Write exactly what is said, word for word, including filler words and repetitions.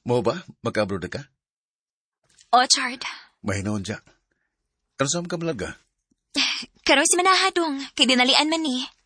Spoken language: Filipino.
Mo ba? Mag-abroad ka? O, Chard. Mahinoon siya. Ano saan ka malaga? Karoon si Manahadong, kay dinalian man ni.